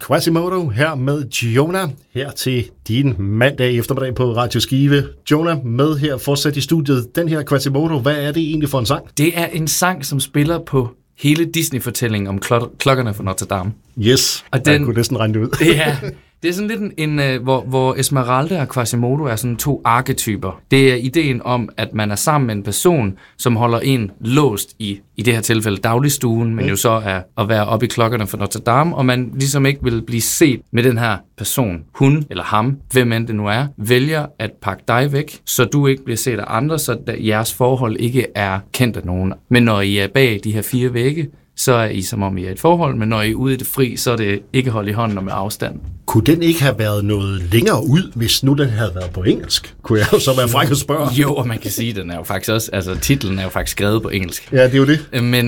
Quasimodo her med Jonah, her til din mandag eftermiddag på Radio Skive. Jonah med her fortsat i studiet. Den her Quasimodo, hvad er det egentlig for en sang? Det er en sang, som spiller på hele Disney-fortællingen om klokkerne fra Notre Dame. Yes, og jeg kunne næsten regne det ud. Ja, det er sådan lidt hvor Esmeralda og Quasimodo er sådan to arketyper. Det er ideen om, at man er sammen med en person, som holder en låst i det her tilfælde dagligstuen, men jo så er at være oppe i klokkerne for Notre Dame, og man ligesom ikke vil blive set med den her person. Hun eller ham, hvem end det nu er, vælger at pakke dig væk, så du ikke bliver set af andre, så jeres forhold ikke er kendt af nogen. Men når I er bag de her 4 vægge, så er I som om I er et forhold, men når I er ude i det fri, så er det ikke hold i hånden og med afstand. Kunne den ikke have været noget længere ud, hvis nu den havde været på engelsk? Kunne jeg jo så være fræk at spørge? Jo, og man kan sige, at den er jo faktisk også, altså titlen er jo faktisk skrevet på engelsk. Ja, det er jo det. Men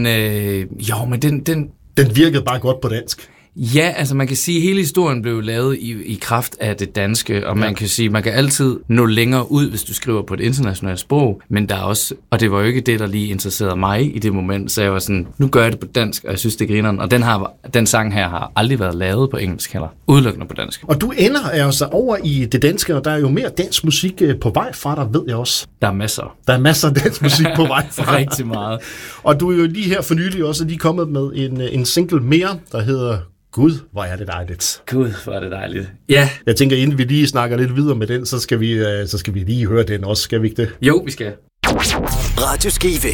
den virkede bare godt på dansk. Ja, altså man kan sige, at hele historien blev lavet i kraft af det danske, og man kan sige, at man kan altid nå længere ud, hvis du skriver på et internationalt sprog, men der er også, og det var jo ikke det, der lige interesserede mig i det moment, så jeg var sådan, nu gør jeg det på dansk, og jeg synes, det griner, og den sang her har aldrig været lavet på engelsk heller, udelukkende på dansk. Og du ender altså over i det danske, og der er jo mere dansk musik på vej fra dig, ved jeg også. Der er masser. Der er masser af dansk musik på vej fra dig. Rigtig meget. Og du er jo lige her for nylig også lige kommet med en single mere, der hedder Gud, hvor er det dejligt. Gud, hvor er det dejligt. Ja. Jeg tænker, inden vi lige snakker lidt videre med den, så skal vi lige høre den også, skal vi ikke det? Jo, vi skal. Radio Skive.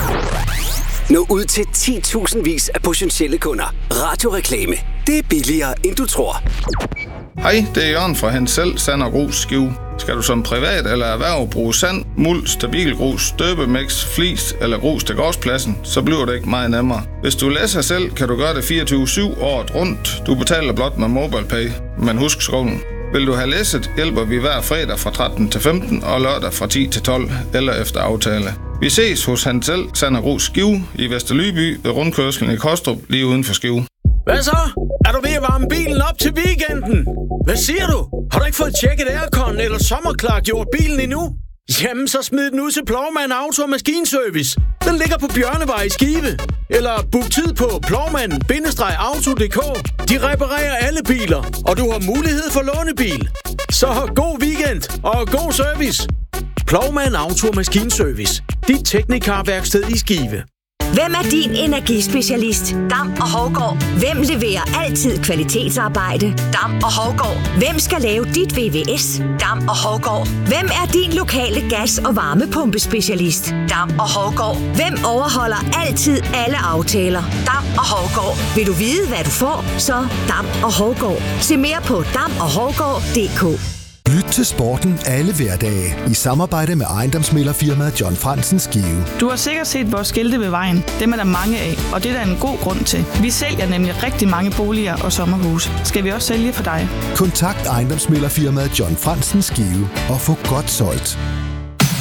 Nå ud til 10.000 vis af potentielle kunder. Radioreklame. Det er billigere, end du tror. Hej, det er Jørgen fra Hensel, Sand og Grus, Skive. Skal du som privat eller erhverv bruge sand, muld, stabilgrus, støbemix, flis eller grus til gårdspladsen, så bliver det ikke meget nemmere. Hvis du læser selv, kan du gøre det 24/7 året rundt. Du betaler blot med MobilePay, men husk skolen. Vil du have læsset, hjælper vi hver fredag fra 13 til 15 og lørdag fra 10 til 12 eller efter aftale. Vi ses hos Hensel, Sand og Grus, Skive i Vesterlyby ved rundkørslen i Kostrup lige uden for Skive. Hvad så? Er du ved at varme bilen op til weekenden? Hvad siger du? Har du ikke fået tjekket aircon eller sommerklargjort bilen endnu? Jamen, så smid den ud til Plovmand Auto og Maskinservice. Den ligger på Bjørnevej i Skive. Eller book tid på plovmand-auto.dk. De reparerer alle biler, og du har mulighed for lånebil. Så god weekend og god service. Plovmand Auto og Maskinservice. Dit teknikerværksted i Skive. Hvem er din energispecialist? Dam og Hovgaard. Hvem leverer altid kvalitetsarbejde? Dam og Hovgaard. Hvem skal lave dit VVS? Dam og Hovgaard. Hvem er din lokale gas- og varmepumpespecialist? Dam og Hovgaard. Hvem overholder altid alle aftaler? Dam og Hovgaard. Vil du vide, hvad du får? Så Dam og Hovgaard. Se mere på damoghovgaard.dk. Lyt til sporten alle hverdage i samarbejde med ejendomsmæglerfirmaet John Frantzen Skive. Du har sikkert set vores skilte ved vejen. Dem er der mange af, og det er der en god grund til. Vi sælger nemlig rigtig mange boliger og sommerhuse. Skal vi også sælge for dig? Kontakt ejendomsmæglerfirmaet John Frantzen Skive og få godt solgt.